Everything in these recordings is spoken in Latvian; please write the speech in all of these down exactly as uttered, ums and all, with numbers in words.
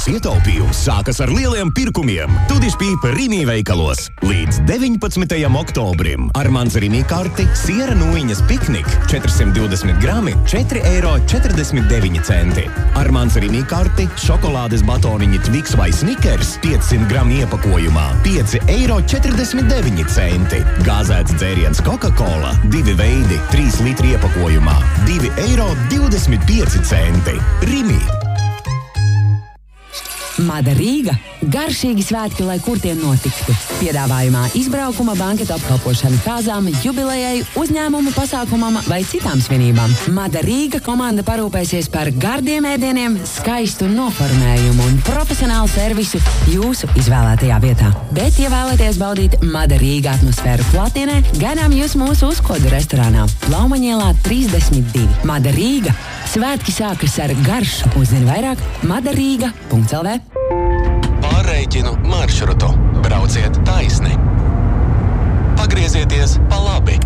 Lielais ietaupījums sākas ar lieliem pirkumiem. Tudišpīpa Rimī veikalos. Līdz deviņpadsmitajam oktobrim. Ar mans Rimī karti siera nūjiņas piknik četrsimt divdesmit grami četri eiro četrdesmit deviņi centi. Ar mans Rimī karti šokolādes batoniņi Twix vai Snickers piecsimt gramu iepakojumā pieci eiro četrdesmit deviņi centi. Gāzēts dzēriens Coca-Cola divi veidi trīs litri iepakojumā divi eiro divdesmit pieci centi. Rimī. Mada Rīga – garšīgi svētki, lai kur tie notiktu. Piedāvājumā izbraukuma, banketa apkalpošana kāzām, jubilejai, uzņēmumu pasākumam vai citām svinībām. Mada Rīga komanda parūpēsies par gardiem ēdieniem, skaistu noformējumu un profesionālu servisu jūsu izvēlētajā vietā. Bet, ja vēlaties baudīt Mada Rīga atmosfēru klātienē, gaidām jūs mūsu uzkodu restorānā Plaumaņielā trīsdesmit divi. Mada Rīga. Svētki sākas ar garšu. Uzzini vairāk madarīga punkts el vē. Pārreikinu maršrutu. Brauciet taisni. Pagriezieties pa labi.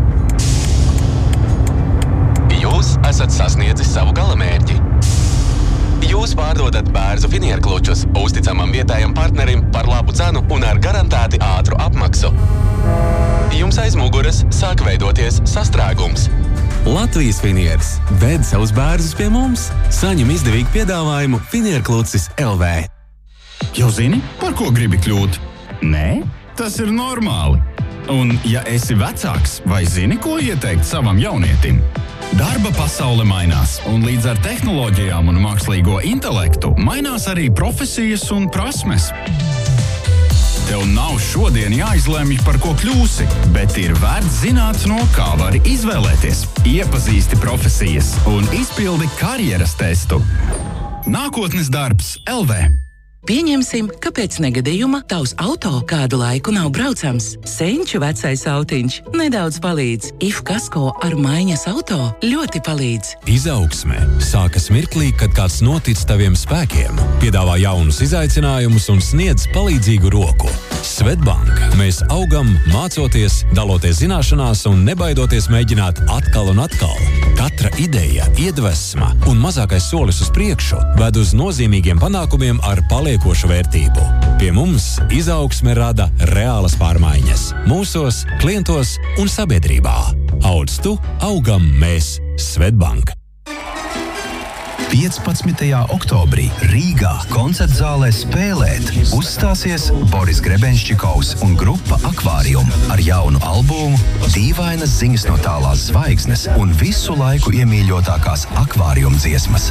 Jūs esat sasniedzis savu galamērķi. Jūs pārdodat Bērzu finierklučus uzticamam vietējam partnerim par labu cenu un ar garantēti ātru apmaksu. Jums aiz muguras sāk veidoties sastrēgums. Latvijas finieris ved savus bērzus pie mums. Saņem izdevīgu piedāvājumu finierklucis el vē. Jau zini, par ko gribi kļūt? Nē? Tas ir normāli. Un ja esi vecāks, vai zini, ko ieteikt savam jaunietim? Darba pasaule mainās, un līdz ar tehnoloģijām un mākslīgo intelektu mainās arī profesijas un prasmes. Tev nav šodien jāizlemj, par ko kļūsi, bet ir vērts zināt, no kā vari izvēlēties. Iepazīsti profesijas un izpildi karjeras testu. Nākotnes darbs el vē. Pieņemsim, ka pēc negadījuma tavs auto kādu laiku nav braucams. Senču vecais autiņš nedaudz palīdz. If Kasko ar maiņas auto ļoti palīdz. Izaugsme sākas mirklī, kad kāds notic taviem spēkiem, piedāvā jaunus izaicinājumus un sniedz palīdzīgu roku. Svetbank. Mēs augam, mācoties, daloties zināšanās un nebaidoties mēģināt atkal un atkal. Katra ideja, iedvesma un mazākais solis uz priekšu ved uz nozīmīgiem panākumiem ar paliekošu vērtību. Pie mums izaugsme rada reālas pārmaiņas. Mūsos, klientos un sabiedrībā. Audz tu, augam mēs. Svetbank. piecpadsmitajā oktobrī Rīgā koncertzālē Spēlēt uzstāsies Boris Grebenščikovs un grupa Akvārium ar jaunu albumu, dīvainas ziņas no tālās zvaigznes un visu laiku iemīļotākās Akvārium dziesmas.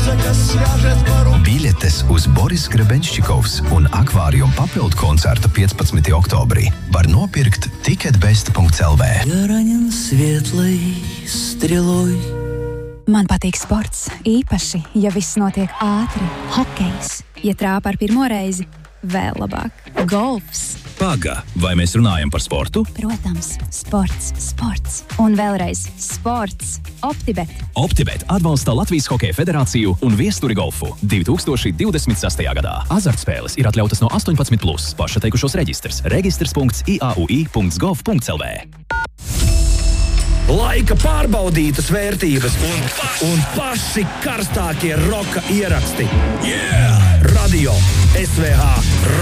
Biļetes uz Boris Grebenščikovs un Akvārium papildu koncertu piecpadsmitajā oktobrī var nopirkt ticketbest punkts el vē. Man patīk sports, īpaši, ja viss notiek ātri. Hokejs, ja trāpa ar pirmo reizi, vēl labāk. Golfs. Paga, vai mēs runājam par sportu? Protams, sports, sports. Un vēlreiz sports. Optibet. Optibet atbalsta Latvijas Hokeja federāciju un viesturi golfu divi tūkstoši divdesmit sestajā gadā. Azartspēles ir atļautas no astoņpadsmit plus. Pašateikušos reģistrs. Registrs punkts i a u i punkts gov punkts el vē. Laika pārbaudītas vērtības un, un paši karstākie roka ieraksti. Yeah! Radio es vē hā